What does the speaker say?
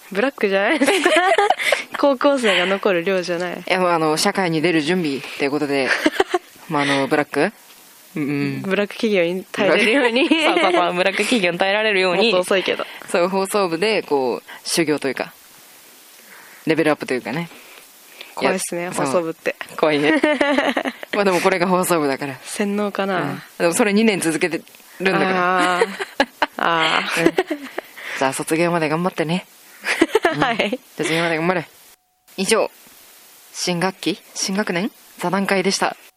ブラックじゃないですか。高校生が残る量じゃない。 いやもう社会に出る準備っていうことでブラックブラック企業に耐えれるように。 そうブラック企業に耐えられるように、 もっと遅いけど、 そう放送部でこう修行というかレベルアップというかね。 怖いっすね、放送部って。 怖いね。まあでもこれが放送部だから。 洗脳かな、 でもそれ2年続けてるんだから。じゃあ卒業まで頑張ってね。 はい。 卒業まで頑張れ。以上、新学年座談会でした。